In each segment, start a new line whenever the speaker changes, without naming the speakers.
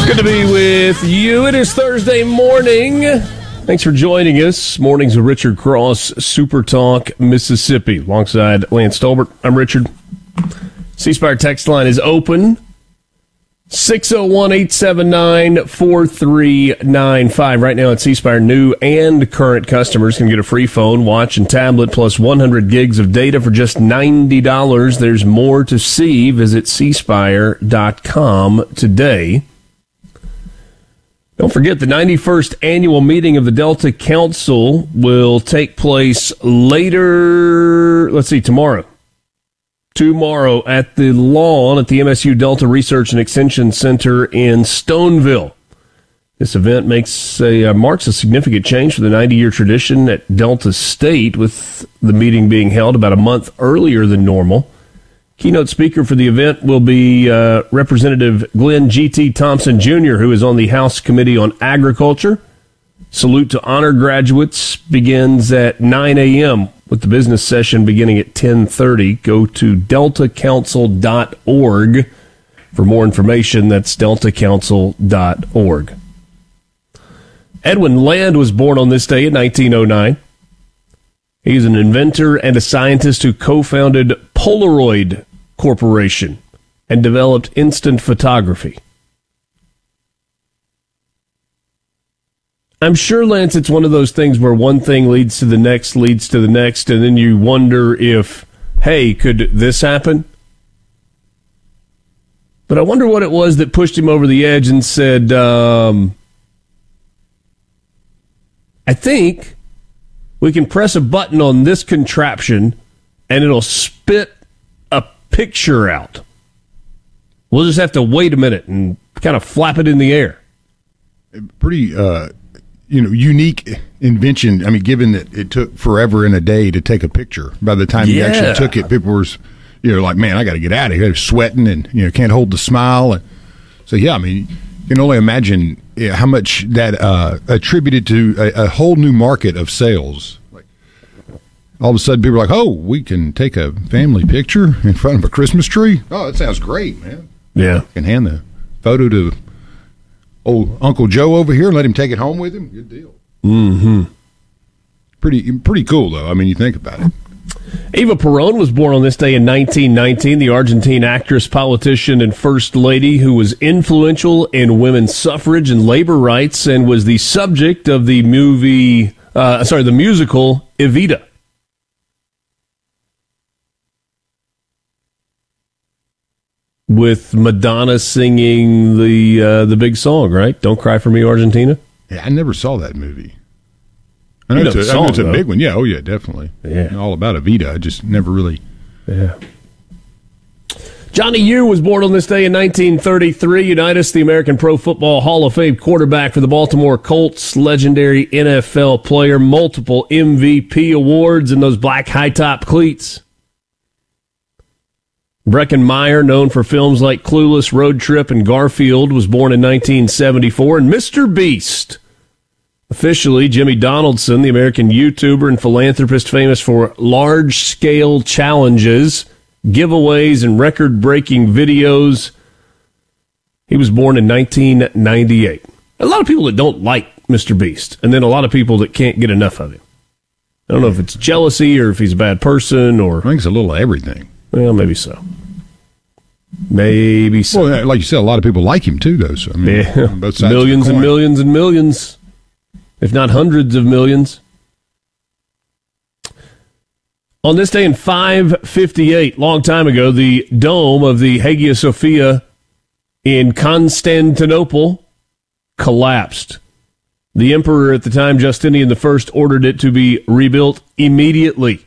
Good to be with you. It is Thursday morning. Thanks for joining us. Mornings with Richard Cross, Super Talk, Mississippi. Alongside Lance Stolbert, I'm Richard. C Spire text line is open. 601-879-4395. Right now at C Spire, new and current customers can get a free phone, watch, and tablet plus 100 gigs of data for just $90. There's more to see. Visit cspire.com today. Don't forget, the 91st annual meeting of the Delta Council will take place tomorrow. Tomorrow at the lawn at the MSU Delta Research and Extension Center in Stoneville. This event marks a significant change for the 90-year tradition at Delta State, with the meeting being held about a month earlier than normal. Keynote speaker for the event will be Representative Glenn G.T. Thompson, Jr., who is on the House Committee on Agriculture. Salute to honor graduates begins at 9 a.m., with the business session beginning at 10:30. Go to deltacouncil.org for more information. That's deltacouncil.org. Edwin Land was born on this day in 1909. He's an inventor and a scientist who co-founded Polaroid Corporation and developed instant photography. I'm sure, Lance, it's one of those things where one thing leads to the next, and then you wonder if, hey, could this happen? But I wonder what it was that pushed him over the edge and said, I think we can press a button on this contraption and it'll spit a picture out. We'll just have to wait a minute and kind of flap it in the air.
Pretty, unique invention. I mean, given that it took forever and a day to take a picture. By the time you actually took it, people were, like, man, I got to get out of here. They're sweating and, can't hold the smile. And so, yeah, I mean, you can only imagine how much that attributed to a whole new market of sales. Like, all of a sudden, people are like, oh, we can take a family picture in front of a Christmas tree? Oh, that sounds great, man.
Yeah.
You can hand the photo to old Uncle Joe over here and let him take it home with him. Good deal.
Mm-hmm.
Pretty cool, though. I mean, you think about it.
Eva Perón was born on this day in 1919, the Argentine actress, politician, and first lady who was influential in women's suffrage and labor rights and was the subject of the musical Evita. With Madonna singing the big song, right? Don't Cry for Me, Argentina.
Yeah, I never saw that movie. I know it's a big one. Yeah, oh yeah, definitely.
Yeah,
all about Evita. I just never really.
Yeah. Johnny Yu was born on this day in 1933. Unitas, the American Pro Football Hall of Fame quarterback for the Baltimore Colts, legendary NFL player, multiple MVP awards, and those black high-top cleats. Breckin Meyer, known for films like Clueless, Road Trip, and Garfield, was born in 1974. And Mr. Beast, officially Jimmy Donaldson, the American YouTuber and philanthropist famous for large-scale challenges, giveaways, and record-breaking videos. He was born in 1998. A lot of people that don't like Mr. Beast, and then a lot of people that can't get enough of him. I don't know if it's jealousy or if he's a bad person or...
I think it's a little of everything.
Well, maybe so. Maybe so.
Well, like you said, a lot of people like him too, though. So, I mean,
yeah.
Both sides
millions
of the
and
coin.
millions and millions, if not hundreds of millions. On this day in 558, long time ago, the dome of the Hagia Sophia in Constantinople collapsed. The emperor at the time, Justinian I, ordered it to be rebuilt immediately.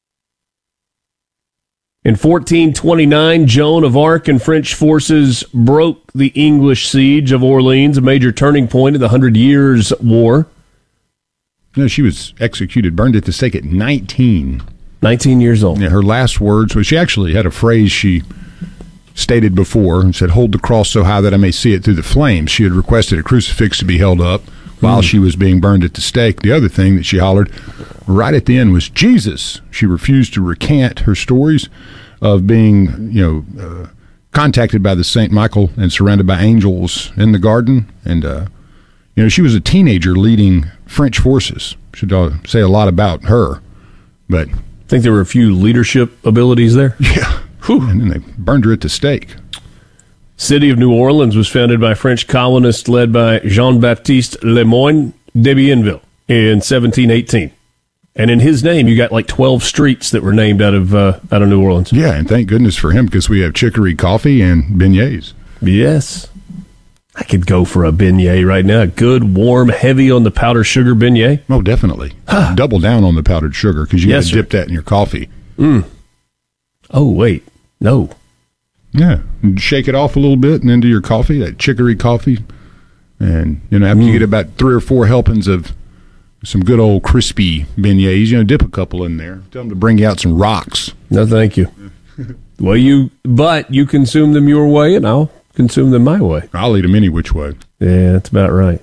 In 1429, Joan of Arc and French forces broke the English siege of Orleans, a major turning point in the 100 Years' War.
No, she was executed, burned at the stake at 19.
19 years old.
Yeah, her last words was, she actually had a phrase she stated before and said, "Hold the cross so high that I may see it through the flames." She had requested a crucifix to be held up while she was being burned at the stake. The other thing that she hollered right at the end was Jesus. She refused to recant her stories of being, contacted by the St. Michael and surrounded by angels in the garden. And, she was a teenager leading French forces. Should say a lot about her. But
I think there were a few leadership abilities there.
Yeah. Whew. And then they burned her at the stake.
City of New Orleans was founded by French colonists led by Jean-Baptiste Le Moyne de Bienville in 1718. And in his name, you got like 12 streets that were named out of New Orleans.
Yeah, and thank goodness for him, because we have chicory coffee and beignets.
Yes. I could go for a beignet right now. A good, warm, heavy on the powdered sugar beignet.
Oh, definitely. Double down on the powdered sugar, because you got to dip that in your coffee.
Oh, wait. No.
Yeah. Shake it off a little bit and into your coffee, that chicory coffee. And, after you get about 3 or 4 helpings of some good old crispy beignets, dip a couple in there. Tell them to bring you out some rocks.
No, thank you. But you consume them your way, and I'll consume them my way.
I'll eat them any which way.
Yeah, that's about right.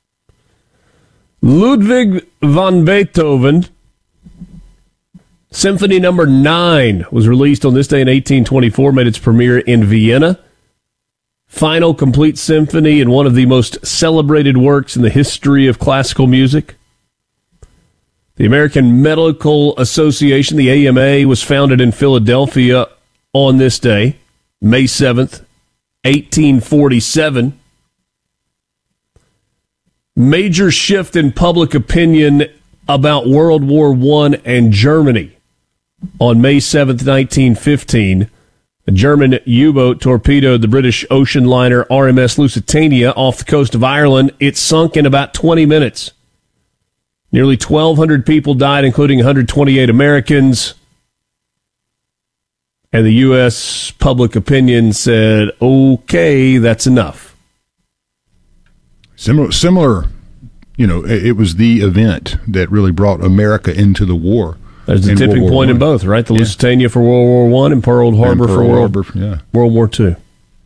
Ludwig van Beethoven, Symphony Number 9 was released on this day in 1824, made its premiere in Vienna. Final complete symphony and one of the most celebrated works in the history of classical music. The American Medical Association, the AMA, was founded in Philadelphia on this day, May 7th, 1847. Major shift in public opinion about World War I and Germany. On May 7th, 1915, a German U-boat torpedoed the British ocean liner RMS Lusitania off the coast of Ireland. It sunk in about 20 minutes. Nearly 1,200 people died, including 128 Americans. And the U.S. public opinion said, okay, that's enough.
Similar, it was the event that really brought America into the war.
There's a tipping point in both, right? The Lusitania for World War I and Pearl Harbor for World War II.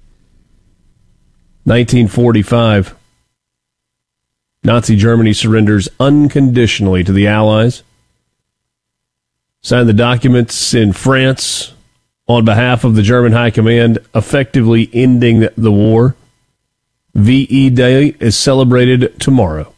1945. Nazi Germany surrenders unconditionally to the Allies. Signed the documents in France on behalf of the German High Command, effectively ending the war. VE Day is celebrated tomorrow.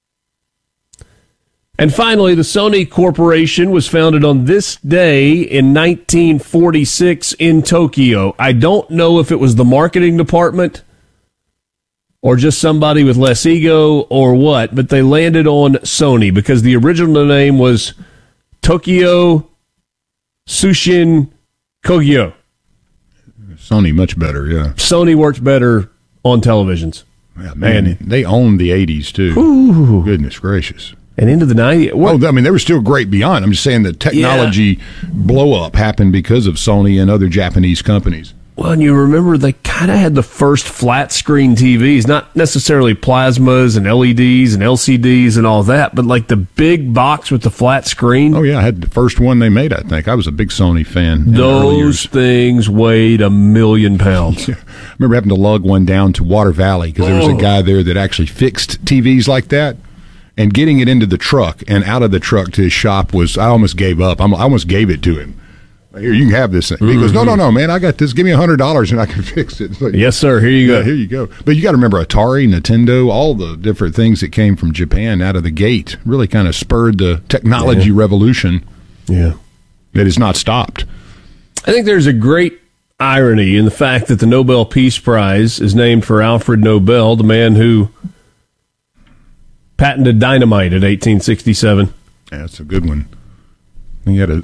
And finally, the Sony Corporation was founded on this day in 1946 in Tokyo. I don't know if it was the marketing department or just somebody with less ego or what, but they landed on Sony because the original name was Tokyo Tsushin Kogyo.
Sony, much better, yeah.
Sony worked better on televisions.
Yeah, man, and they owned the 80s, too.
Ooh.
Goodness gracious.
And into the 90s.
They were still great beyond. I'm just saying the technology blow-up happened because of Sony and other Japanese companies.
Well, and you remember they kind of had the first flat-screen TVs, not necessarily plasmas and LEDs and LCDs and all that, but like the big box with the flat screen.
Oh, yeah, I had the first one they made, I think. I was a big Sony fan.
Those things weighed 1,000,000 pounds.
Yeah. I remember having to lug one down to Water Valley because there was a guy there that actually fixed TVs like that. And getting it into the truck and out of the truck to his shop I almost gave up. I almost gave it to him. Here, you can have this thing. He goes, no, man, I got this. Give me $100 and I can fix it. Like,
yes, sir. Here you go.
Here you go. But you got to remember Atari, Nintendo, all the different things that came from Japan out of the gate really kind of spurred the technology revolution.
Yeah.
That has not stopped.
I think there's a great irony in the fact that the Nobel Peace Prize is named for Alfred Nobel, the man who patented dynamite in 1867.
Yeah, that's a good one. He had a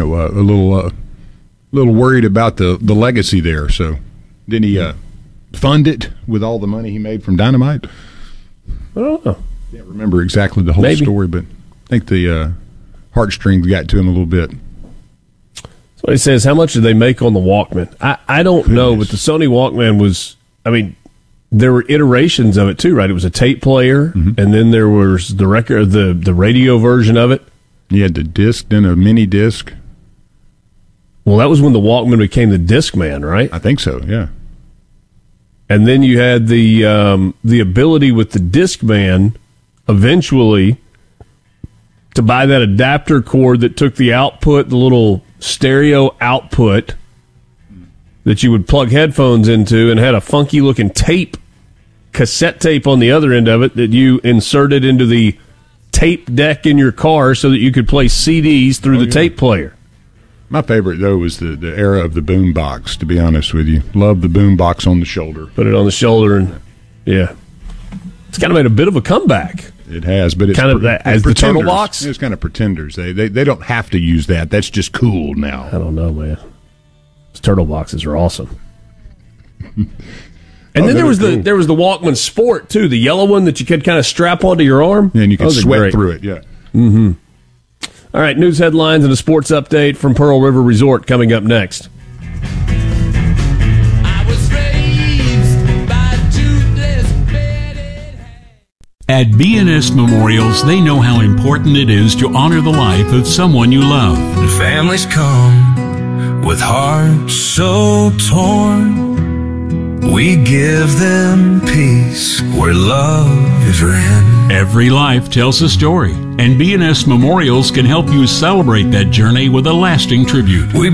little worried about the legacy there. So, didn't he fund it with all the money he made from dynamite?
I don't know.
Can't remember exactly the whole story, but I think the heartstrings got to him a little bit.
So he says, how much did they make on the Walkman? I don't know, but the Sony Walkman was, there were iterations of it too, right? It was a tape player, and then there was the record, the radio version of it.
You had the disc, then a mini disc.
Well, that was when the Walkman became the Discman, right?
I think so, yeah.
And then you had the ability with the Discman eventually to buy that adapter cord that took the output, the little stereo output, that you would plug headphones into and had a funky looking cassette tape on the other end of it that you inserted into the tape deck in your car so that you could play CDs through the tape player.
My favorite, though, was the era of the boom box, to be honest with you. Love the boom box on the shoulder.
Put it on the shoulder, and yeah. It's kind of made a bit of a comeback.
It has, but it's
kind of as the turtle box?
It's kind of pretenders. They don't have to use that. That's just cool now.
I don't know, man. Those turtle boxes are awesome. And then there was the Walkman Sport, too, the yellow one that you could kind of strap onto your arm.
Yeah, and you could sweat through it, yeah.
Mm-hmm. All right, news headlines and a sports update from Pearl River Resort coming up next.
At B&S Memorials, they know how important it is to honor the life of someone you love.
And families come with hearts so torn. We give them peace where love is ran.
Every life tells a story, and B&S Memorials can help you celebrate that journey with a lasting tribute.
We